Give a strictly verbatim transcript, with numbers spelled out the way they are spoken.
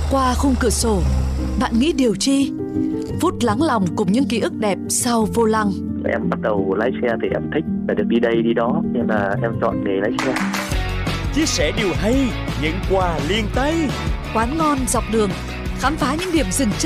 Qua khung cửa sổ, bạn nghĩ điều chi? Phút lắng lòng cùng những ký ức đẹp sau vô lăng. Em bắt đầu lái xe thì em thích phải được đi đây đi đó, nên là em chọn nghề lái xe. Chia sẻ điều hay, những quà liền tay. Quán ngon dọc đường, khám phá những điểm dừng chân.